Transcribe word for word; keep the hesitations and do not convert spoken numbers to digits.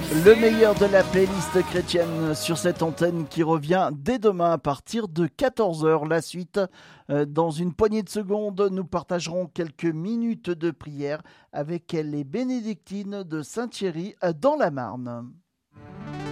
Le meilleur de la playlist chrétienne sur cette antenne qui revient dès demain à partir de quatorze heures. La suite, euh, dans une poignée de secondes, nous partagerons quelques minutes de prière avec les bénédictines de Saint-Thierry euh, dans la Marne.